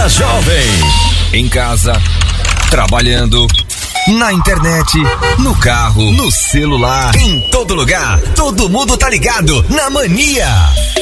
Manhã da Jovem. Em casa, trabalhando, na internet, no carro, no celular, em todo lugar. Todo mundo tá ligado na Mania.